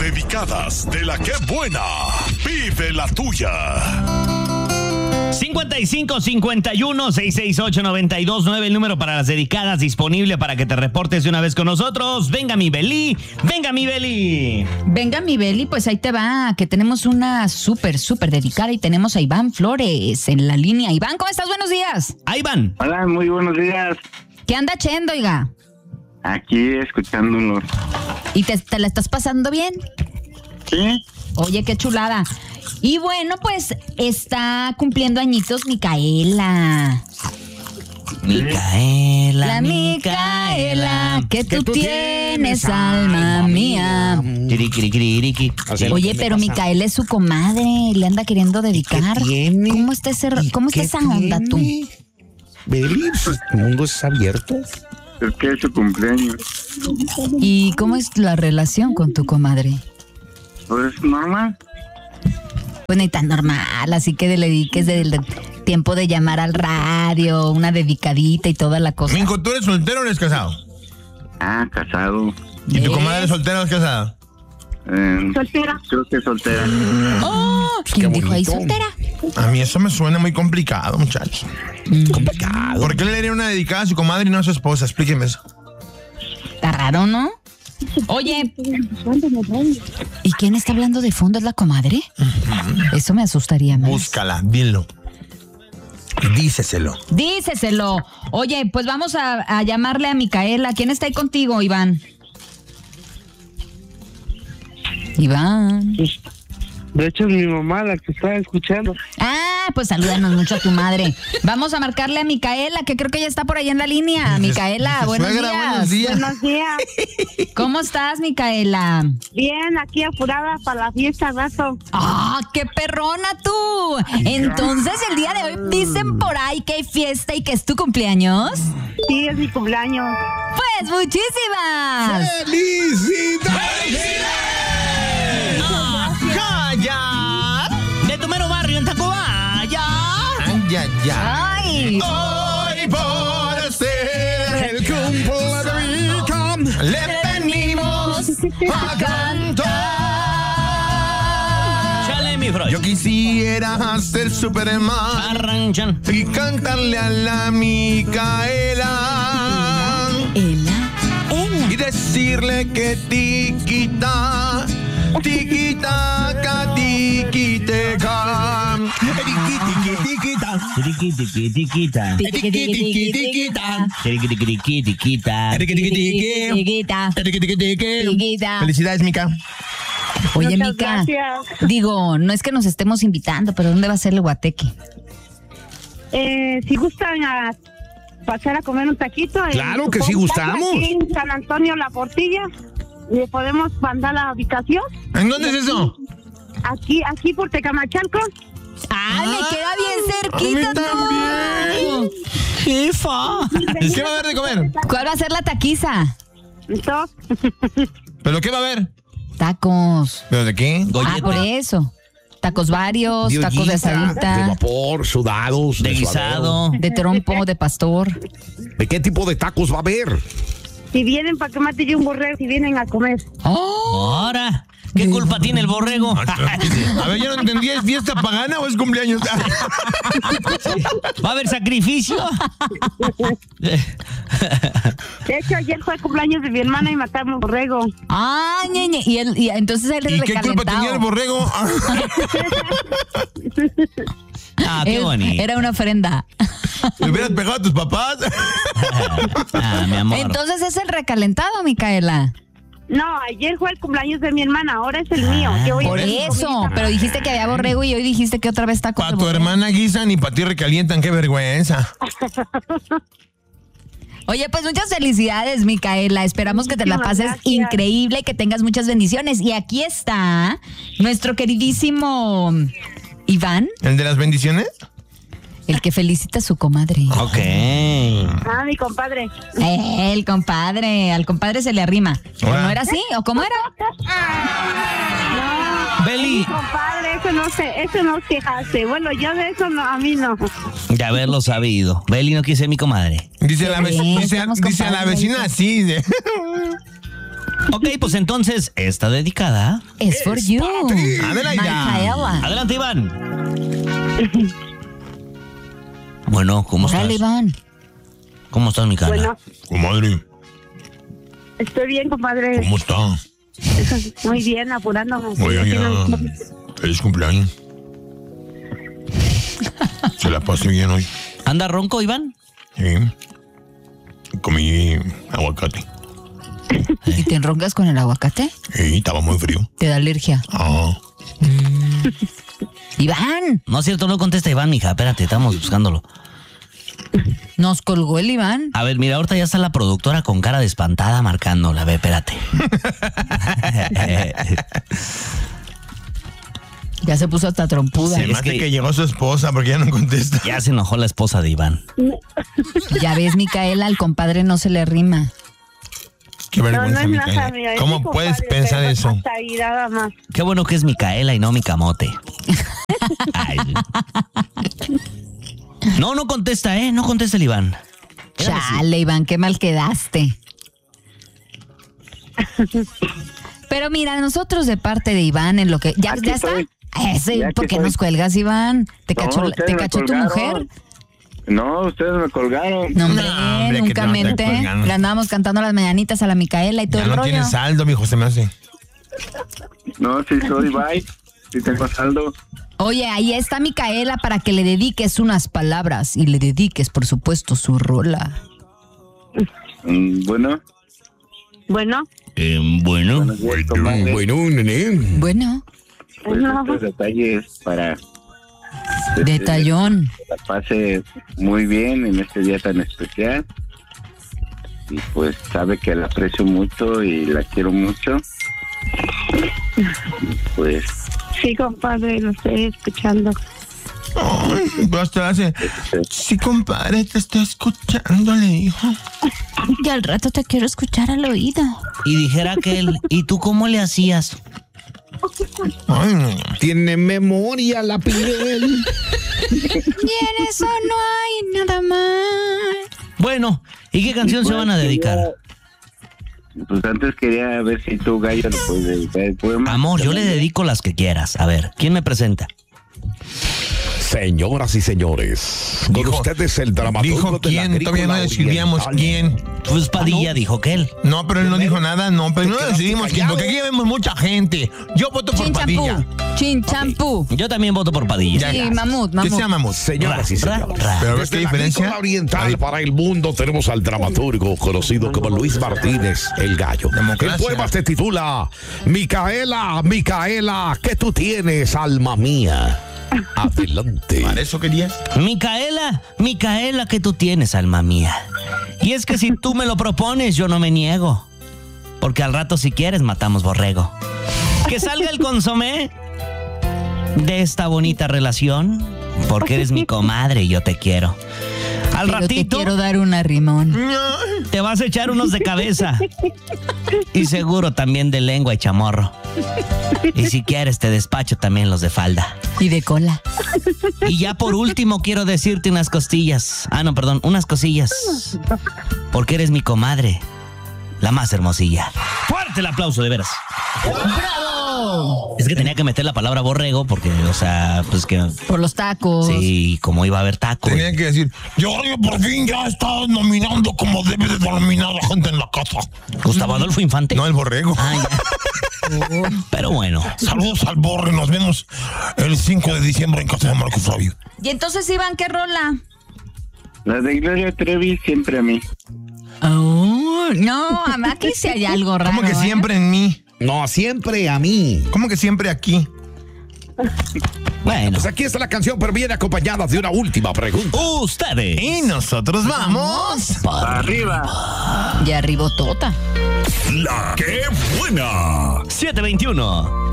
dedicadas de la que buena. Vive la tuya. 5551-668-9299, el número para las dedicadas disponible para que te reportes de una vez con nosotros. Venga mi Beli, venga mi Beli. Venga mi Beli, pues ahí te va, que tenemos una súper dedicada y tenemos a Iván Flores en la línea. Iván, ¿cómo estás? Buenos días. Ahí Iván. Hola, muy buenos días. ¿Qué anda haciendo, oiga? Aquí escuchándonos. ¿Y te la estás pasando bien? ¿Sí? Oye, qué chulada. Y bueno, pues está cumpliendo añitos Micaela. Micaela, La Micaela, que tú tienes, alma mía. Kirikirikiriki. Oye, pero Micaela es su comadre, le anda queriendo dedicar. ¿Cómo está esa onda tú? Beli, pues, el mundo es abierto. Es que es su cumpleaños. ¿Y cómo es la relación con tu comadre? Pues normal. Pues ni tan normal, así que le dediques el tiempo de llamar al radio, una dedicadita y toda la cosa. Mingo, ¿tú eres soltero o eres casado? Ah, casado. ¿Y tu comadre es soltera o es casada? Soltera. Creo que soltera. ¡Oh! ¿Quién dijo ahí bonito. soltera? A mí eso me suena muy complicado, muchachos. Complicado. ¿Por qué le haría una dedicada a su comadre y no a su esposa? Explíqueme eso. Está raro, ¿no? Oye, ¿y quién está hablando de fondo? ¿Es la comadre? Eso me asustaría más. Búscala, dilo. Díceselo. Díceselo. Oye, pues vamos a llamarle a Micaela. ¿Quién está ahí contigo, Iván? Iván. De hecho, es mi mamá la que está escuchando. Ah, pues salúdanos mucho a tu madre. Vamos a marcarle a Micaela, que creo que ya está por ahí en la línea. Micaela, buenos Suegra, días. buenos días. Buenos días. ¿Cómo estás, Micaela? Bien, aquí apurada para la fiesta, rato. ¡Ah, qué perrona tú! Entonces, el día de hoy dicen por ahí que hay fiesta y que es tu cumpleaños. Sí, es mi cumpleaños. Pues muchísimas. ¡Felicidades! ¡Calla! De tu mero barrio en Tacubaya. ¡Ay, ay, ay! Ay. Hoy por ser el cumpleaños de Rica, le venimos a cantar. Chale, mi Freud. Yo quisiera ser Superman Arranchan. y cantarle a la Micaela Ela. y decirle que tiquita, tiquitaca, tiquiteca. Tiquitiquitiquita. Tiquitiquitiquita. Tiquitiquitiquita. Tiquitiquitiquita. Chiquita. Chiquita. Felicidades, Mica. Oye, Muchas Mica, gracias. digo, no es que nos estemos invitando, pero ¿dónde va a ser el guateque? Si gustan pasar a comer un taquito. Claro que sí, gustamos. Aquí en San Antonio La Portilla. ¿Le podemos mandar la ubicación? ¿En dónde es eso? Aquí por Tecamachalco. ¡Ah, me queda bien cerquita A mí también. Jefa. ¿Qué va a haber de comer? ¿Cuál va a ser la taquiza? ¿Listo? ¿Pero qué va a haber? Tacos. ¿Pero de qué? Ah, por eso. Tacos varios, De tacos de ollita, de asadita, vapor, sudados. De guisado. de trompo, de pastor. suadero. ¿De qué tipo de tacos va a haber? Si vienen para que mate yo un borrego, si vienen a comer. ¡Oh! Ahora, ¿qué culpa tiene el borrego? A ver, yo no entendí, ¿es fiesta pagana o es cumpleaños? ¿Va a haber sacrificio? De hecho, ayer fue el cumpleaños de mi hermana y matamos un borrego. ¡Ah, ñeñe! Y entonces él es ¿Y qué culpa recalentado. tenía el borrego? Ah, qué bonito. Era una ofrenda. ¿Le hubieras pegado a tus papás? Ah, mi amor. Entonces es el recalentado, Micaela. No, ayer fue el cumpleaños de mi hermana, ahora es el mío. Que hoy Por es mi eso. comidita. Pero dijiste que había borrego y hoy dijiste que otra vez tacos Para de tu borrego. hermana guisan y para ti recalientan, qué vergüenza. Oye, pues muchas felicidades, Micaela. Esperamos que te la Muchísimas pases gracias. increíble y que tengas muchas bendiciones. Y aquí está nuestro queridísimo Iván, ¿El de las bendiciones? el que felicita a su comadre. Ok. Ah, mi compadre. El compadre, al compadre se le arrima. ¿O Ahora. no era así? ¿O cómo era? Beli, Compadre, eso no se hace. Bueno, yo de eso no, a mí no. de haberlo sabido. Beli no quiere ser mi comadre. Dice, la, Bien, dice, somos dice a la compadres. vecina así. Ok, pues entonces, esta dedicada Es for you. Adelaida. Micaela. Adelante, Iván. Bueno, ¿cómo Órale, estás? Iván. ¿Cómo estás, Micaela? Bueno, Comadre, estoy bien, compadre. ¿cómo está? Muy bien, apurándome. Oiga, ya. Feliz cumpleaños. Se la pasé bien hoy. ¿Anda ronco, Iván? Sí. Comí aguacate. ¿Y te enroncas con el aguacate? Y estaba muy frío. ¿Te da alergia? Ah. ¡Iván! No es cierto, no contesta Iván, mija. Espérate, estamos buscándolo. Nos colgó el Iván. A ver, mira, ahorita ya está la productora con cara de espantada marcándola. A ver, espérate. Ya se puso hasta trompuda. Se me es hace que- que llegó su esposa porque ya no contesta. Ya se enojó la esposa de Iván. Ya ves, Micaela, al compadre no se le rima. Qué No, no vergüenza, es Micaela. nada, amiga. Es ¿Cómo mi puedes compadre, pensar pero eso? hasta ahí nada más. Qué bueno que es Micaela y no mi camote. Ay. No contesta, ¿eh? No contesta el Iván. Chale, Iván, qué mal quedaste. Pero mira, nosotros de parte de Iván en lo que... ¿Ya, Aquí ya está? estoy. Ese, Ya aquí ¿por qué estoy. nos cuelgas, Iván? ¿Te No, cachó, ustedes ¿te me cachó tu colgaron. mujer? No, ustedes me colgaron. No, hombre, No, hombre, que nunca te van a estar mente. colgando. Le andábamos cantando las mañanitas a la Micaela y todo Ya el no rollo. tiene saldo, mijo, se me hace. No, sí soy, bye. Sí tengo saldo. Oye, ahí está Micaela para que le dediques unas palabras y le dediques, por supuesto, su rola. Bueno, Bueno, Bueno. buenos días, comadre. nene. Bueno, Pues no. estos detalles para detallón. que la pase muy bien en este día tan especial. Y pues sabe que la aprecio mucho y la quiero mucho. Pues Sí, compadre, lo estoy escuchando. Ay, hasta hace. Sí, compadre, te estoy escuchando, le dijo. Y al rato te quiero escuchar al oído. Y dijera aquel, ¿y tú cómo le hacías? Ay, no. Tiene memoria la piel. Y en eso no hay nada más. Bueno, ¿y qué canción se van a dedicar? Pues antes quería ver si tú, Gallo, le puedes dedicar el poema. Amor, yo le dedico las que quieras. A ver, ¿quién me presenta? Señoras y señores, con Dijo- ustedes el dramaturgo Dijo de la quién, todavía no agrícola decidíamos oriental. quién. Pues Padilla dijo que él. No, pero él no dijo nada, no, pero no Te quedaste decidimos quién, porque aquí vemos mucha gente. Yo voto por Padilla. Chinchampú. Yo también voto por Padilla. Sí, mamut, ¿Qué mamut. se llama? Señoras y Ra, señores, ra. Pero ¿ves desde qué la diferencia? agrícola oriental para el mundo tenemos al dramaturgo conocido como Luis Martínez, el Gallo. Democracia. El poema se titula Micaela, Micaela, ¿qué tú tienes, alma mía? Adelante. ¿Para eso querías? Micaela, Micaela, que tú tienes, alma mía. Y es que si tú me lo propones, yo no me niego. Porque al rato, si quieres, matamos borrego. Que salga el consomé de esta bonita relación, porque eres mi comadre y yo te quiero. Al Pero te ratito quiero dar una rimón. te vas a echar unos de cabeza. Y seguro también de lengua y chamorro. Y si quieres, te despacho también los de falda. Y de cola. Y ya por último quiero decirte unas costillas. Ah, no, perdón, unas cosillas. Porque eres mi comadre, la más hermosilla. Fuerte el aplauso, de veras. Es que tenía que meter la palabra borrego porque, o sea, pues que... Por los tacos. Sí, como iba a haber taco. Tenía que decir, yo por fin ya está nominando como debe de nominar la gente en la casa. Gustavo Adolfo Infante. No el borrego. Ah, ya. Pero bueno. Saludos al borre, nos vemos el 5 de diciembre en casa de Marco Flavio. Y entonces, Iván, ¿qué rola? La de Gloria Trevi siempre a mí. Oh, no, aquí sí hay algo raro. ¿Cómo que ¿eh? siempre en mí? No, siempre a mí. ¿Cómo que siempre aquí? Bueno. Pues aquí está la canción, pero viene acompañada de una última pregunta. Ustedes. Y nosotros vamos. ¡Arriba! Y arribotota. La que buena. 721.